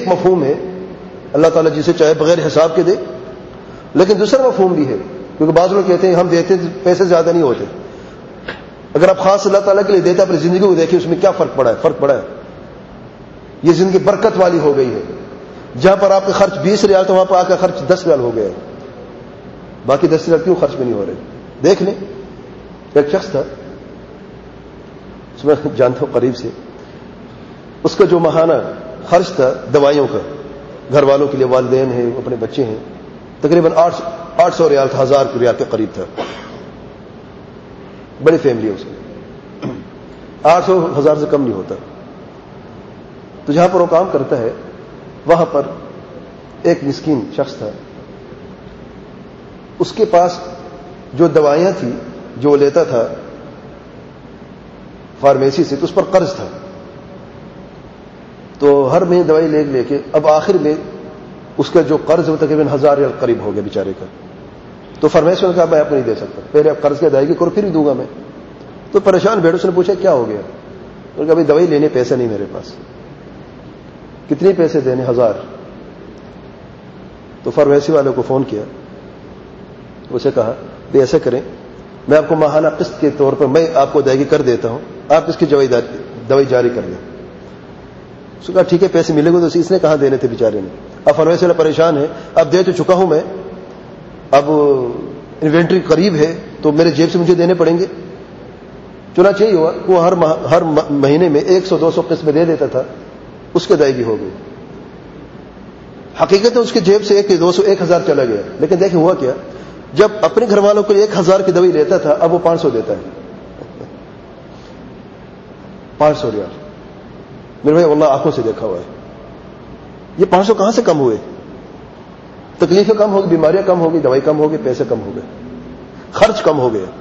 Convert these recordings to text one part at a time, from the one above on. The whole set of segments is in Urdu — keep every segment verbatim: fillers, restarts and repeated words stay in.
ایک مفہوم ہے، اللہ تعالیٰ جسے چاہے بغیر حساب کے دے، لیکن دوسرا مفہوم بھی ہے، کیونکہ بعض لوگ کہتے ہیں ہم دیتے پیسے زیادہ نہیں ہوتے. اگر آپ خاص اللہ تعالیٰ کے لیے دیتے اپنی زندگی کو دیکھیں اس میں کیا فرق پڑا ہے؟ فرق پڑا ہے. یہ زندگی برکت والی ہو گئی ہے. جہاں پر آپ کا خرچ بیس ریال تو وہاں پر آپ کا خرچ دس ریال ہو گیا ہے. باقی دس ریال کیوں خرچ میں نہیں ہو رہے؟ دیکھ لیں. ایک شخص تھا، اس میں جانتا ہوں قریب سے، اس کا جو ماہانہ خرچ تھا دوائیوں کا، گھر والوں کے لیے، والدین ہیں، اپنے بچے ہیں، تقریباً آٹھ آٹھ سو ریال تھا، ہزار ریال کے قریب تھا. بڑی فیملی ہے اس کی، آٹھ سو ہزار سے کم نہیں ہوتا. تو جہاں پر وہ کام کرتا ہے وہاں پر ایک مسکین شخص تھا، اس کے پاس جو دوائیاں تھیں جو وہ لیتا تھا فارمیسی سے، تو اس پر قرض تھا. تو ہر مہینے دوائی لے لے کے اب آخر میں اس کا جو قرض وہ تقریباً ہزار ریال قریب ہو گیا بیچارے کا. تو فارمیسی نے کہا میں آپ کو نہیں دے سکتا، پہلے آپ قرض کی ادائیگی کرو پھر ہی دوں گا میں. تو پریشان بیٹھ، اس نے پوچھا کیا ہو گیا؟ انہوں نے کہا بھائی دوائی لینے پیسے نہیں میرے پاس. کتنے پیسے دینے؟ ہزار. تو فارمیسی والے کو فون کیا، اسے کہا بھائی ایسا کریں، میں آپ کو ماہانہ قسط کے طور پر میں آپ کو ادائیگی کر دیتا ہوں، آپ اس کی دوائی جاری کر دیں. اس نے کہا ٹھیک ہے، پیسے ملے گا. تو اس نے کہاں دینے تھے بیچارے نے. اب فارمیسی والا پریشان ہے، اب دے تو چکا ہوں میں، اب انوینٹری قریب ہے تو میرے جیب سے مجھے دینے پڑیں گے. چنانچہ ہی ہوا، وہ ہر ہر مہینے میں ایک سو دو سو قسط میں دے دیتا تھا، اس کی ادائیگی ہو گئی. حقیقت اس کی جیب سے ایک دو سو ایک ہزار چلا گیا. لیکن دیکھیں ہوا کیا، جب اپنے گھر والوں کو ایک ہزار کی دوائی لیتا تھا اب وہ پانچ سو دیتا ہے. پانچ سو ریال میرے بھائی واللہ آنکھوں سے دیکھا ہوا ہے. یہ پانچ سو کہاں سے کم ہوئے؟ تکلیفیں کم ہوگی، بیماریاں کم ہوگی، دوائی کم ہوگی، پیسے کم ہو گئے، خرچ کم ہو گئے.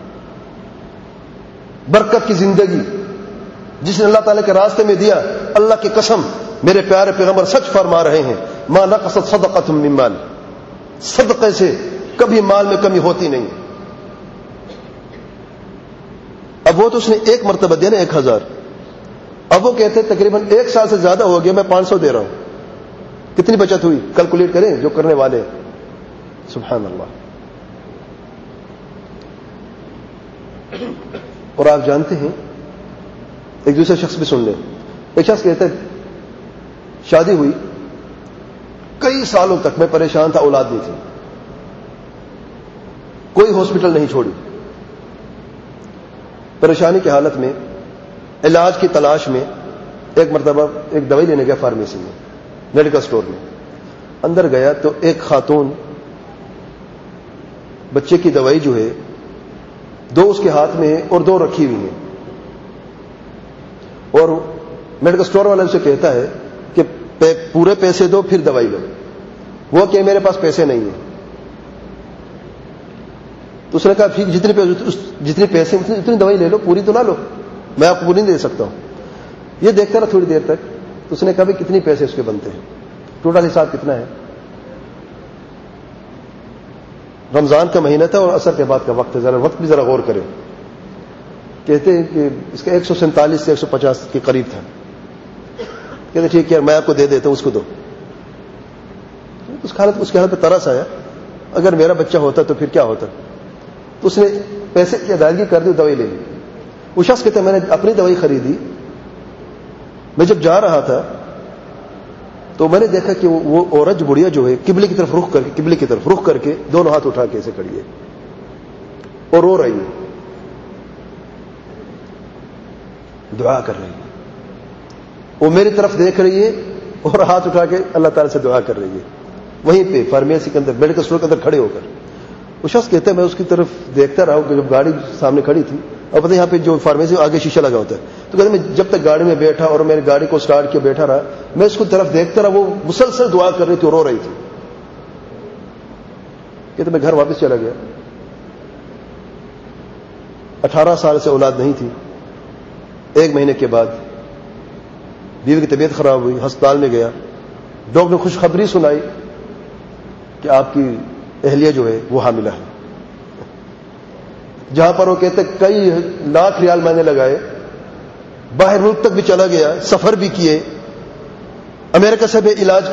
برکت کی زندگی جس نے اللہ تعالیٰ کے راستے میں دیا، اللہ کی قسم میرے پیارے پیغمبر سچ فرما رہے ہیں، ما نقصت صدقۃ من مال، صدقے سے کبھی مال میں کمی ہوتی نہیں. اب وہ تو اس نے ایک مرتبہ دیا نا ایک ہزار، اب وہ کہتے تقریباً ایک سال سے زیادہ ہو گیا میں پانچ سو دے رہا ہوں. کتنی بچت ہوئی؟ کیلکولیٹ کریں جو کرنے والے. سبحان اللہ. اور آپ جانتے ہیں ایک دوسرا شخص بھی سن لیں. ایک شخص کہتا ہے شادی ہوئی، کئی سالوں تک میں پریشان تھا، اولاد نہیں تھی، کوئی ہاسپٹل نہیں چھوڑی، پریشانی کی حالت میں علاج کی تلاش میں ایک مرتبہ ایک دوائی لینے گیا فارمیسی میں، میڈیکل سٹور میں. اندر گیا تو ایک خاتون بچے کی دوائی جو ہے دو اس کے ہاتھ میں ہے اور دو رکھی ہوئی ہیں، اور میڈیکل سٹور والا اسے کہتا ہے کہ پورے پیسے دو پھر دوائی لو. وہ کہ میرے پاس پیسے نہیں ہیں. تو اس نے کہا پھر جتنے پیسے جتنے پیسے اتنی دوائی لے لو، پوری تو نہ لو، میں آپ کو پوری نہیں دے سکتا ہوں. یہ دیکھتا رہا تھوڑی دیر تک. تو اس نے کہا کتنے پیسے اس کے بنتے ہیں، ٹوٹل حساب کتنا ہے؟ رمضان کا مہینہ تھا اور عصر کے بعد کا وقت ہے، ذرا وقت بھی ذرا غور کریں. کہتے ہیں کہ اس کا ایک سو سینتالیس سے ایک سو پچاس کے قریب تھا. کہتے ٹھیک ہے میں آپ کو دے دیتا ہوں، اس کو دو. اس حالت اس کے حالت پہ ترس آیا، اگر میرا بچہ ہوتا تو پھر کیا ہوتا. تو اس نے پیسے کی ادائیگی کر دی، دوائی لے لی. وہ شخص کہتا ہے میں نے اپنی دوائی خریدی، میں جب جا رہا تھا تو میں نے دیکھا کہ وہ عورت جو بڑھیا جو ہے قبلے کی طرف رخ کر کے قبلے کی طرف رخ کر کے دونوں ہاتھ اٹھا کے ایسے کھڑی ہے اور رو رہی ہے، دعا کر رہی ہے. وہ میری طرف دیکھ رہی ہے اور ہاتھ اٹھا کے اللہ تعالیٰ سے دعا کر رہی ہے، وہیں پہ فارمیسی کے اندر میڈیکل اسٹور کے اندر کھڑے ہو کر. وہ شخص کہتا ہے میں اس کی طرف دیکھتا رہا ہوں کہ جب گاڑی سامنے کھڑی تھی، اور پتہ یہاں پہ جو فارمیسی آگے شیشہ لگا ہوتا ہے، تو کہتے میں جب تک گاڑی میں بیٹھا اور میں نے گاڑی کو سٹارٹ کیا بیٹھا رہا، میں اس کو طرف دیکھتا رہا، وہ مسلسل دعا کر رہی تھی اور رو رہی تھی. کہتے میں گھر واپس چلا گیا. اٹھارہ سال سے اولاد نہیں تھی. ایک مہینے کے بعد بیوی کی طبیعت خراب ہوئی، ہسپتال میں گیا. ڈاکٹر نے خوشخبری سنائی کہ آپ کی اہلیہ جو ہے وہ حاملہ ہے. جہاں پر وہ کہتے کئی لاکھ ریال میں نے لگائے، باہر ملک تک بھی چلا گیا، سفر بھی کیے، امریکہ سے بھی علاج